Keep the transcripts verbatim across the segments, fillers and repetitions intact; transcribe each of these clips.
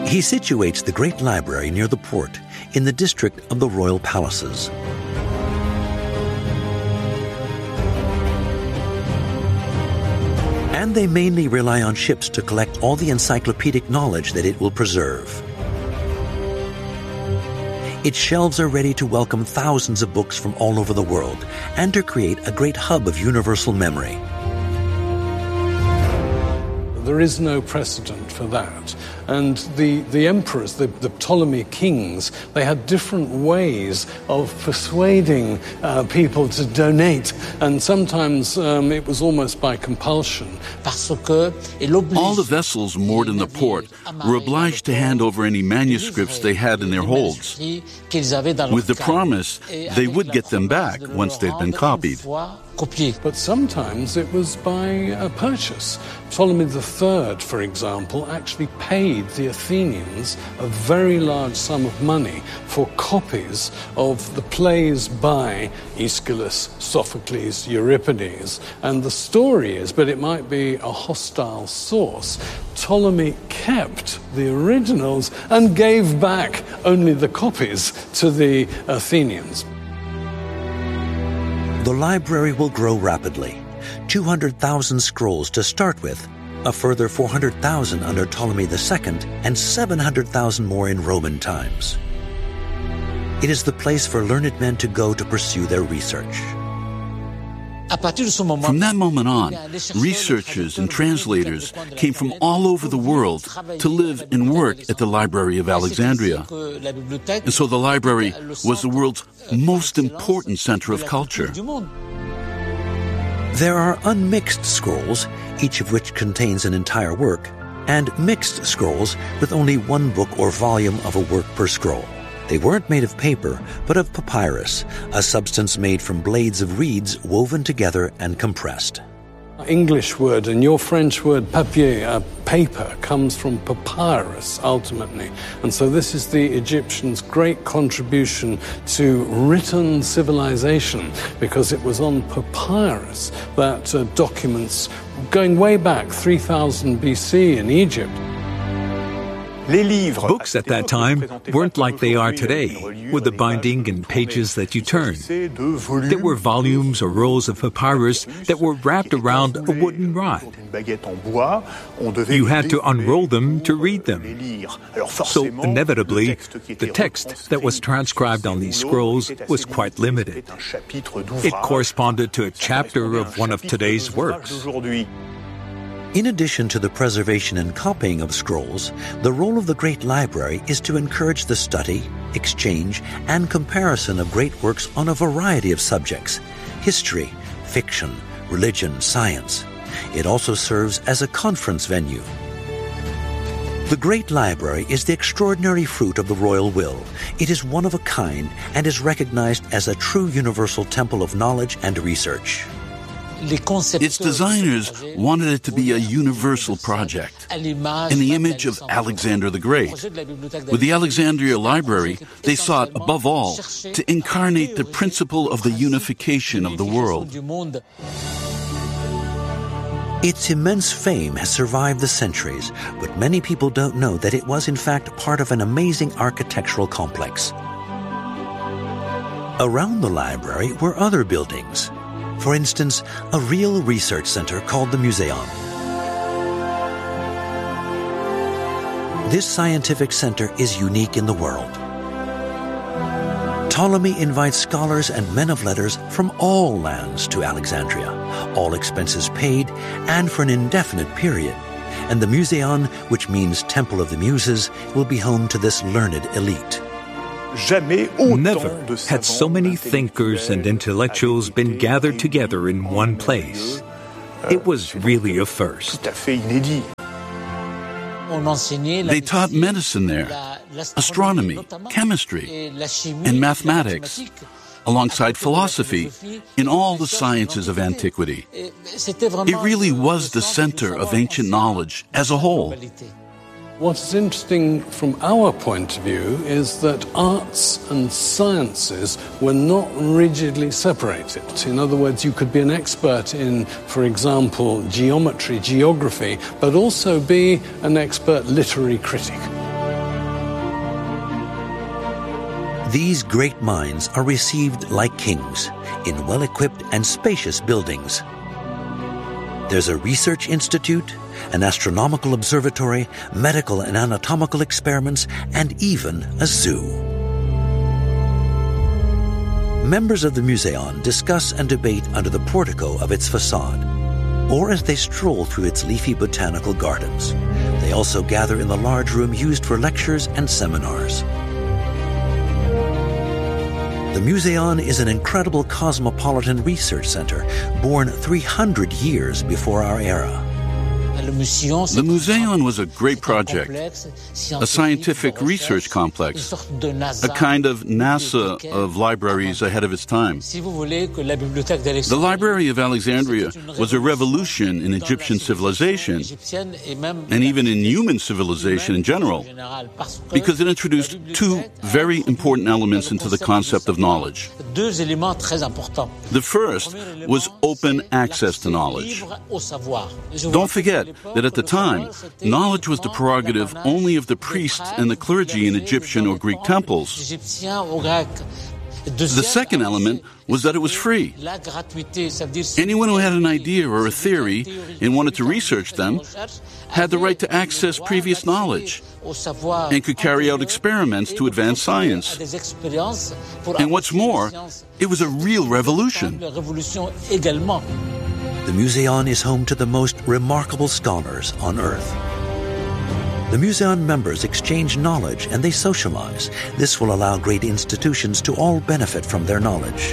He situates the Great Library near the port in the district of the royal palaces. And they mainly rely on ships to collect all the encyclopedic knowledge that it will preserve. Its shelves are ready to welcome thousands of books from all over the world and to create a great hub of universal memory. There is no precedent for that. And the, the emperors, the, the Ptolemy kings, they had different ways of persuading uh, people to donate. And sometimes um, it was almost by compulsion. All the vessels moored in the port were obliged to hand over any manuscripts they had in their holds, with the promise they would get them back once they'd been copied. But sometimes it was by a purchase. Ptolemy the Third, for example, actually paid the Athenians a very large sum of money for copies of the plays by Aeschylus, Sophocles, Euripides. And the story is, but it might be a hostile source, Ptolemy kept the originals and gave back only the copies to the Athenians. The library will grow rapidly. two hundred thousand scrolls to start with, a further four hundred thousand under Ptolemy the Second, and seven hundred thousand more in Roman times. It is the place for learned men to go to pursue their research. From that moment on, researchers and translators came from all over the world to live and work at the Library of Alexandria. And so the library was the world's most important center of culture. There are unmixed scrolls, each of which contains an entire work, and mixed scrolls with only one book or volume of a work per scroll. They weren't made of paper, but of papyrus, a substance made from blades of reeds woven together and compressed. English word and your French word papier, uh, paper, comes from papyrus ultimately. And so this is the Egyptians' great contribution to written civilization, because it was on papyrus that uh, documents going way back three thousand B C in Egypt. Books at that time weren't like they are today, with the binding and pages that you turn. There were volumes or rolls of papyrus that were wrapped around a wooden rod. You had to unroll them to read them. So inevitably, the text that was transcribed on these scrolls was quite limited. It corresponded to a chapter of one of today's works. In addition to the preservation and copying of scrolls, the role of the Great Library is to encourage the study, exchange, and comparison of great works on a variety of subjects: history, fiction, religion, science. It also serves as a conference venue. The Great Library is the extraordinary fruit of the royal will. It is one of a kind and is recognized as a true universal temple of knowledge and research. Its designers wanted it to be a universal project, in the image of Alexander the Great. With the Alexandria Library, they sought, above all, to incarnate the principle of the unification of the world. Its immense fame has survived the centuries, but many people don't know that it was in fact part of an amazing architectural complex. Around the library were other buildings. For instance, a real research center called the Museon. This scientific center is unique in the world. Ptolemy invites scholars and men of letters from all lands to Alexandria, all expenses paid, and for an indefinite period. And the Museon, which means Temple of the Muses, will be home to this learned elite. Never had so many thinkers and intellectuals been gathered together in one place. It was really a first. They taught medicine there, astronomy, chemistry, and mathematics, alongside philosophy in all the sciences of antiquity. It really was the center of ancient knowledge as a whole. What's interesting from our point of view is that arts and sciences were not rigidly separated. In other words, you could be an expert in, for example, geometry, geography, but also be an expert literary critic. These great minds are received like kings in well-equipped and spacious buildings. There's a research institute, an astronomical observatory, medical and anatomical experiments, and even a zoo. Members of the Museon discuss and debate under the portico of its facade, or as they stroll through its leafy botanical gardens. They also gather in the large room used for lectures and seminars. The Museon is an incredible cosmopolitan research center born three hundred years before our era. The Museon was a great project, a scientific research complex, a kind of NASA of libraries ahead of its time. The Library of Alexandria was a revolution in Egyptian civilization, and even in human civilization in general, because it introduced two very important elements into the concept of knowledge. The first was open access to knowledge. Don't forget that at the time, knowledge was the prerogative only of the priests and the clergy in Egyptian or Greek temples. The second element was that it was free. Anyone who had an idea or a theory and wanted to research them had the right to access previous knowledge and could carry out experiments to advance science. And what's more, it was a real revolution. The Museon is home to the most remarkable scholars on Earth. The Museon members exchange knowledge and they socialize. This will allow great institutions to all benefit from their knowledge.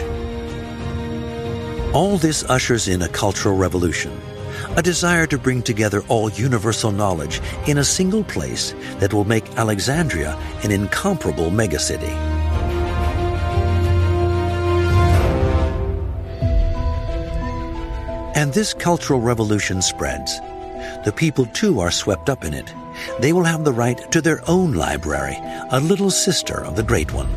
All this ushers in a cultural revolution, a desire to bring together all universal knowledge in a single place that will make Alexandria an incomparable megacity. And this cultural revolution spreads. The people too are swept up in it. They will have the right to their own library, a little sister of the great one.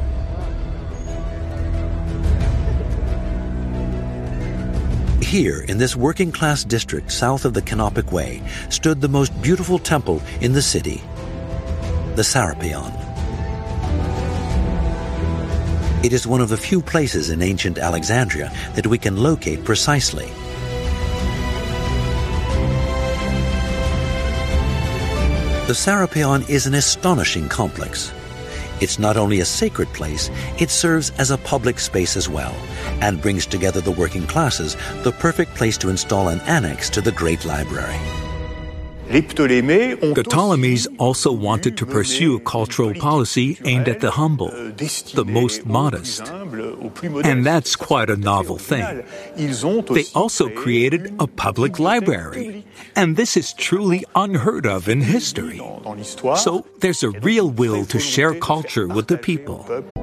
Here, in this working-class district south of the Canopic Way, stood the most beautiful temple in the city, the Serapeon. It is one of the few places in ancient Alexandria that we can locate precisely. The Serapeon is an astonishing complex. It's not only a sacred place, it serves as a public space as well, and brings together the working classes, the perfect place to install an annex to the great library. The Ptolemies also wanted to pursue a cultural policy aimed at the humble, the most modest. And that's quite a novel thing. They also created a public library, and this is truly unheard of in history. So there's a real will to share culture with the people.